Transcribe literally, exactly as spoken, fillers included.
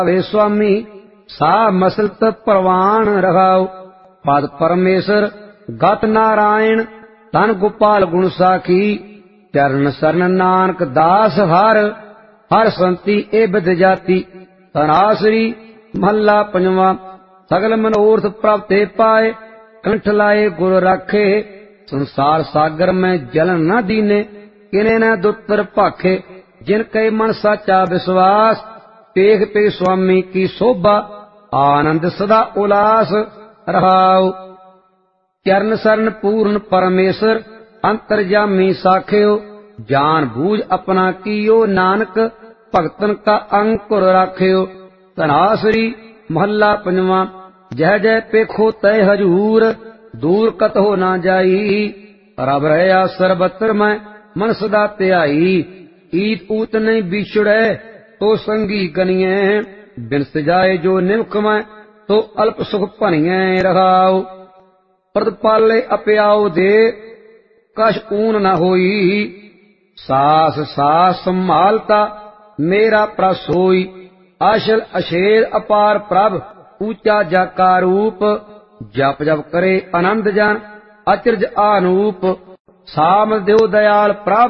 वे स्वामी सा मसलत परवान रहाओ। पद परमेश्वर गत नारायण धन गोपाल गुण साखी। चरण सरन नानक दास हर हर संति ए बिद जाति। तनासरी महला पंजवा। सगल मनोरथ प्राप्ते पाए कंठ लाए गुर राखे। संसार सागर में जलन न दीने किने न दुत्तर भाखे। जिन कई मन साचा विश्वास पेख पे स्वामी की शोभा। आनंद सदा उल्लास रहाओ। चरण सरन पूर्ण परमेश्वर अंतर्जामी साख्यो। जान बूझ अपना कियो नानक भगतन का अंकुर राख्यो। तनासरी महला पंजवा। जय जय पेखो तय हजूर दूर कत हो ना जाई। रब रहा सर्वत्र में मन सदा त्याई। ईद ऊत नहीं बिछड़े तो संगी गनिए। बिन सजाए जो निमख में तो अल्प सुख भनिए रहाओ। प्रदपाले अप्याओ दे कश ऊन न होई। सास सास संभालता मेरा प्रसोई। अशल अशेर अपार प्रभ ऊंचा जाका रूप। जप जप करे आनंद जन अचरज आनूप। साम देव दयाल प्रभ